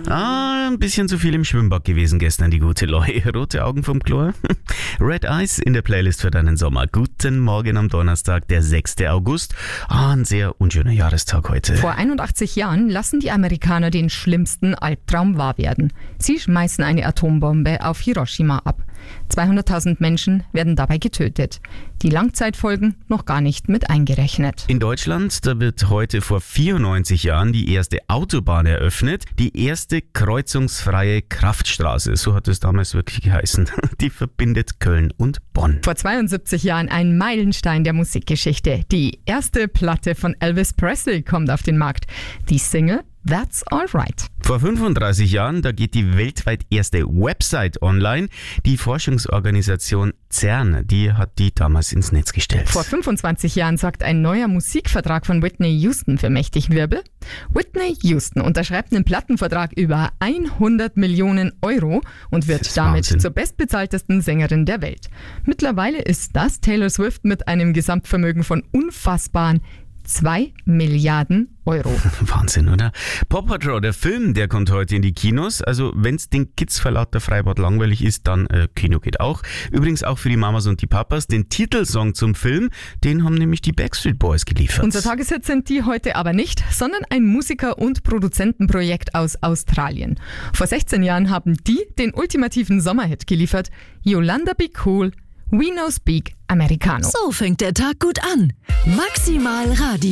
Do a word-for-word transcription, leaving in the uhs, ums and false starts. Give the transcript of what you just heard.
Ah, ein bisschen zu viel im Schwimmbad gewesen gestern, die gute Loi. Rote Augen vom Chlor. Red Eyes in der Playlist für deinen Sommer. Guten Morgen am Donnerstag, der sechster August. Ah, ein sehr unschöner Jahrestag heute. Vor einundachtzig Jahren lassen die Amerikaner den schlimmsten Albtraum wahr werden. Sie schmeißen eine Atombombe auf Hiroshima ab. zweihunderttausend Menschen werden dabei getötet. Die Langzeitfolgen noch gar nicht mit eingerechnet. In Deutschland, da wird heute vor vierundneunzig Jahren die erste Autobahn eröffnet. Die erste kreuzungsfreie Kraftstraße, so hat es damals wirklich geheißen. Die verbindet Köln und Bonn. Vor zweiundsiebzig Jahren ein Meilenstein der Musikgeschichte. Die erste Platte von Elvis Presley kommt auf den Markt. Die Single That's Alright. Vor fünfunddreißig Jahren, da geht die weltweit erste Website online. Die Forschungsorganisation CERN, die hat die damals ins Netz gestellt. Vor fünfundzwanzig Jahren sorgt ein neuer Musikvertrag von Whitney Houston für mächtig Wirbel. Whitney Houston unterschreibt einen Plattenvertrag über hundert Millionen Euro und wird damit Wahnsinn. zur bestbezahltesten Sängerin der Welt. Mittlerweile ist das Taylor Swift mit einem Gesamtvermögen von unfassbaren zwei Milliarden Euro. Wahnsinn, oder? Paw Patrol, der Film, der kommt heute in die Kinos. Also wenn es den Kids vor lauter Freibad langweilig ist, dann äh, Kino geht auch. Übrigens auch für die Mamas und die Papas. Den Titelsong zum Film, den haben nämlich die Backstreet Boys geliefert. Unser Tageshit sind die heute aber nicht, sondern ein Musiker- und Produzentenprojekt aus Australien. Vor sechzehn Jahren haben die den ultimativen Sommerhit geliefert. Yolanda Be Cool, We No Speak Americano. So fängt der Tag gut an. Maximal Radio.